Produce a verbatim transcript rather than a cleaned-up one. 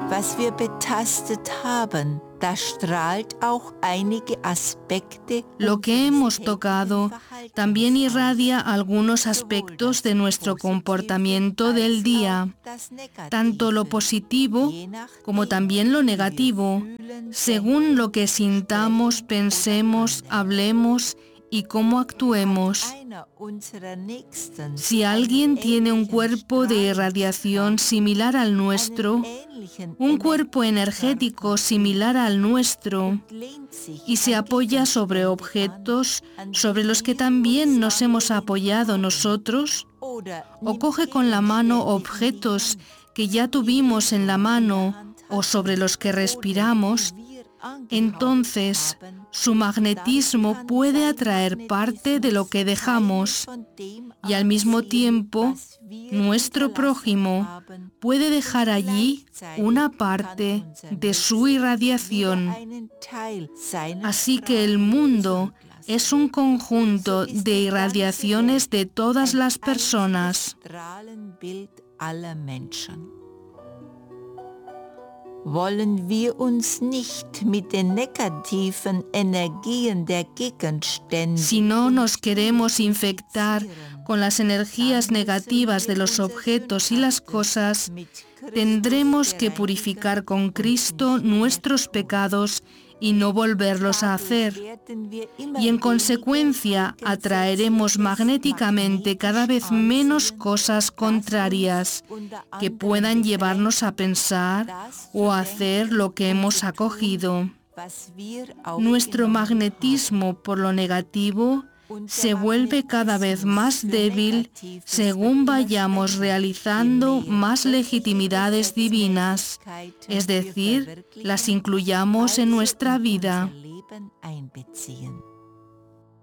was wir betastet haben, da strahlt auch einige Aspekte. Lo que hemos tocado también irradia algunos aspectos de nuestro comportamiento del día, tanto lo positivo como también lo negativo, según lo que sintamos, pensemos, hablemos y cómo actuemos. Si alguien tiene un cuerpo de irradiación similar al nuestro, un cuerpo energético similar al nuestro, y se apoya sobre objetos sobre los que también nos hemos apoyado nosotros, o coge con la mano objetos que ya tuvimos en la mano o sobre los que respiramos, entonces su magnetismo puede atraer parte de lo que dejamos y al mismo tiempo nuestro prójimo puede dejar allí una parte de su irradiación. Así que el mundo es un conjunto de irradiaciones de todas las personas. Wollen wir uns nicht mit den negativen Energien der Gegenstände. Si no nos queremos infectar con las energías negativas de los objetos y las cosas, tendremos que purificar con Cristo nuestros pecados y no volverlos a hacer. Y en consecuencia atraeremos magnéticamente cada vez menos cosas contrarias que puedan llevarnos a pensar o a hacer lo que hemos acogido. Nuestro magnetismo por lo negativo se vuelve cada vez más débil según vayamos realizando más legitimidades divinas, es decir, las incluyamos en nuestra vida.